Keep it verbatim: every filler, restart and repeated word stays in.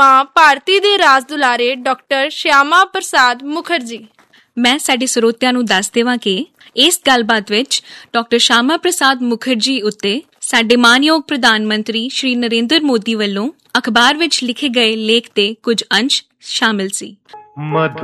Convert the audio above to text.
ਮਾਂ ਭਾਰਤੀ ਦੇ ਰਾਜ ਦੁਲਾਰੇ ਡਾਕਟਰ ਸ਼ਿਆਮਾ ਪ੍ਰਸਾਦ ਮੁਖਰਜੀ। ਮੈਂ ਸਾਡੇ ਸਰੋਤਿਆਂ ਨੂੰ ਦੱਸ ਦੇਵਾਂ ਕਿ ਇਸ ਗੱਲਬਾਤ ਵਿੱਚ ਡਾਕਟਰ ਸ਼ਿਆਮਾ ਪ੍ਰਸਾਦ ਮੁਖਰਜੀ ਉੱਤੇ ਸਾਡੇ ਮਾਨਯੋਗ ਪ੍ਰਧਾਨ ਮੰਤਰੀ ਸ਼੍ਰੀ ਨਰਿੰਦਰ ਮੋਦੀ ਵੱਲੋਂ ਅਖਬਾਰ ਵਿੱਚ ਲਿਖੇ ਗਏ ਲੇਖ ਦੇ ਕੁਝ ਅੰਸ਼ ਸ਼ਾਮਿਲ ਸੀ।